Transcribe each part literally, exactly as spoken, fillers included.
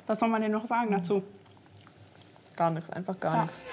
Was soll man denn noch sagen dazu? Gar nichts, einfach gar Ja. nichts.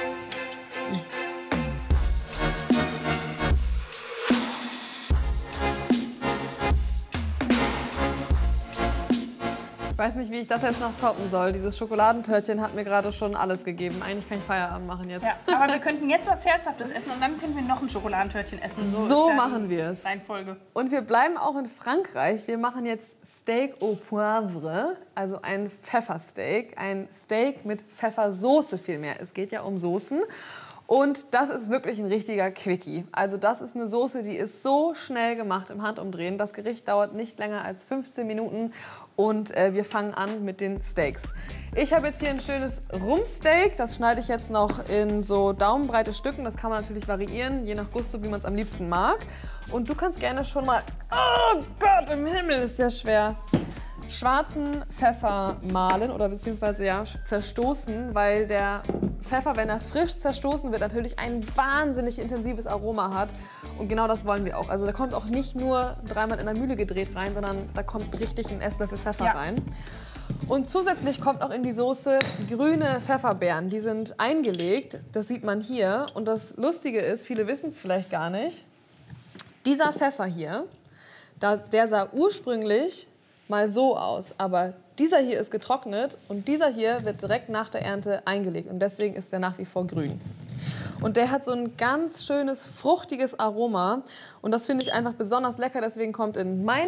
Ich weiß nicht, wie ich das jetzt noch toppen soll. Dieses Schokoladentörtchen hat mir gerade schon alles gegeben. Eigentlich kann ich Feierabend machen jetzt. Ja, aber wir könnten jetzt was Herzhaftes essen und dann können wir noch ein Schokoladentörtchen essen. So, ist ja machen die wir es. Reihenfolge. Und wir bleiben auch in Frankreich. Wir machen jetzt Steak au Poivre, also ein Pfeffersteak. Ein Steak mit Pfeffersoße vielmehr. Es geht ja um Soßen. Und das ist wirklich ein richtiger Quickie. Also das ist eine Soße, die ist so schnell gemacht im Handumdrehen. Das Gericht dauert nicht länger als fünfzehn Minuten und äh, wir fangen an mit den Steaks. Ich habe jetzt hier ein schönes Rumpsteak. Das schneide ich jetzt noch in so daumenbreite Stücken. Das kann man natürlich variieren, je nach Gusto, wie man es am liebsten mag. Und du kannst gerne schon mal... Oh Gott, im Himmel ist der schwer. Schwarzen Pfeffer mahlen oder beziehungsweise ja, zerstoßen, weil der Pfeffer, wenn er frisch zerstoßen wird, natürlich ein wahnsinnig intensives Aroma hat. Und genau das wollen wir auch. Also da kommt auch nicht nur dreimal in der Mühle gedreht rein, sondern da kommt richtig ein Esslöffel Pfeffer Ja. rein. Und zusätzlich kommt auch in die Soße grüne Pfefferbeeren. Die sind eingelegt, das sieht man hier. Und das Lustige ist, viele wissen es vielleicht gar nicht, dieser Pfeffer hier, da, der sah ursprünglich mal so aus, aber dieser hier ist getrocknet und dieser hier wird direkt nach der Ernte eingelegt und deswegen ist er nach wie vor grün. Und der hat so ein ganz schönes, fruchtiges Aroma und das finde ich einfach besonders lecker, deswegen kommt in mein